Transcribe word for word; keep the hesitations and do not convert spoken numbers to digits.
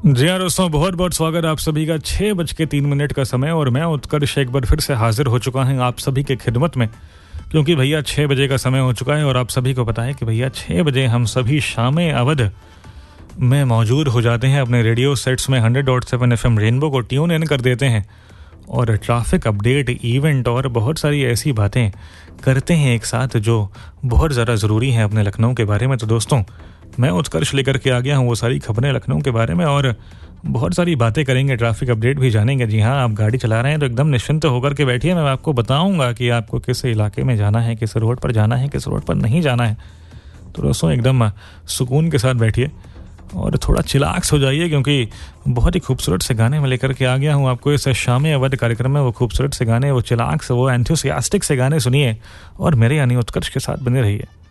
जी हाँ दोस्तों, बहुत बहुत स्वागत आप सभी का। छः बज के तीन मिनट का समय और मैं उत्कर्ष एक बार फिर से हाजिर हो चुका हूँ आप सभी के खिदमत में, क्योंकि भैया छः बजे का समय हो चुका है और आप सभी को पता है कि भैया छः बजे हम सभी शाम अवध में मौजूद हो जाते हैं। अपने रेडियो सेट्स में hundred dot seven F M rainbow को ट्यून इन कर देते हैं और ट्रैफिक अपडेट, इवेंट और बहुत सारी ऐसी बातें करते हैं एक साथ जो बहुत ज़्यादा ज़रूरी हैं अपने लखनऊ के बारे में। तो दोस्तों, मैं उत्कर्ष लेकर के आ गया हूँ वो सारी खबरें लखनऊ के बारे में और बहुत सारी बातें करेंगे, ट्रैफिक अपडेट भी जानेंगे। जी हाँ, आप गाड़ी चला रहे हैं तो एकदम निश्चिंत होकर के बैठिए। मैं आपको बताऊंगा कि आपको किस इलाके में जाना है, किस रोड पर जाना है, किस रोड पर नहीं जाना है। तो दोस्तों एकदम सुकून के साथ बैठिए और थोड़ा चिलाक्स हो जाइए, क्योंकि बहुत ही खूबसूरत से गाने में लेकर के आ गया हूँ आपको इस शाम अवध कार्यक्रम में। वो खूबसूरत से गाने, वो चिलाक्स, वो एंथुसियास्टिक से गाने सुनिए और मेरे यानी उत्कर्ष के साथ बने रहिए।